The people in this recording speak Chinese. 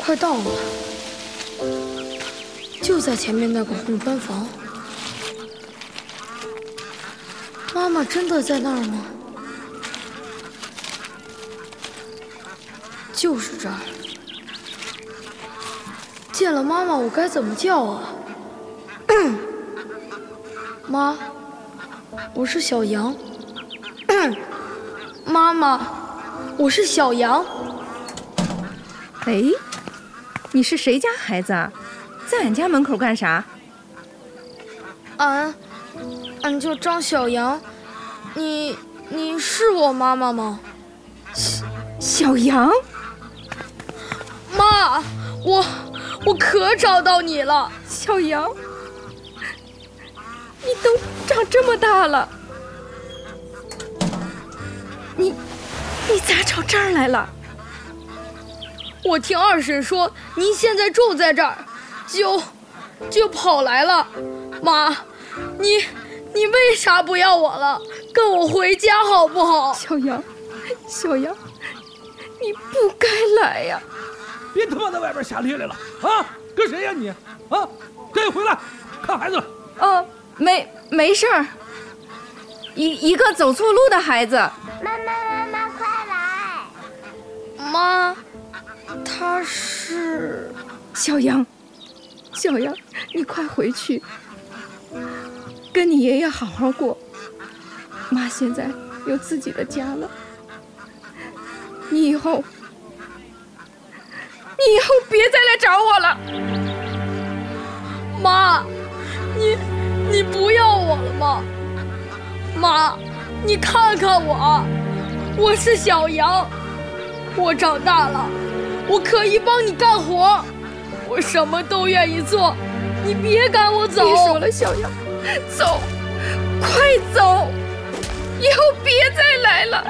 快到了，就在前面那个红砖房。妈妈真的在那儿吗？就是这儿。见了妈妈，我该怎么叫啊？妈，我是小羊。妈妈，我是小羊。 哎，你是谁家孩子啊？在俺家门口干啥？ 俺叫张小羊。你是我妈妈吗？ 小羊？ 妈，我可找到你了。 小羊，你都长这么大了，你咋找这儿来了？ 我听二婶说您现在住在这儿，就跑来了。妈，你为啥不要我了？跟我回家好不好？ 小羊，你不该来呀！ 别他妈在外边瞎咧咧了啊！跟谁呀你？啊，赶紧回来看孩子了。 哦，没事儿，一个走错路的孩子。 妈，快来！ 妈，他是小羊，你快回去，跟你爷爷好好过。妈现在有自己的家了，你以后别再来找我了。 妈，你不要我了吗？妈，你看看我是小羊，我长大了，我可以帮你干活，我什么都愿意做，你别赶我走。 别说了，小羊，走，快走，以后别再来了。